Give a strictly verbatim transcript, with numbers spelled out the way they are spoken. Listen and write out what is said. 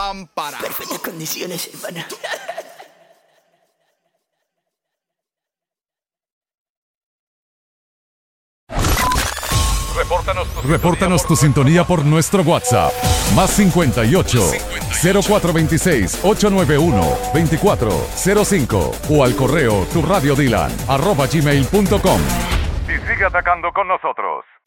lámpara. Perfectas condiciones, hermano. Repórtanos tu, Repórtanos tu sintonía por nuestro WhatsApp. Más cincuenta y ocho, cero cuatro veintiséis, ochocientos noventa y uno, veinticuatro cero cinco o al correo tu radio dylan arroba gmail punto com. y sigue atacando con nosotros.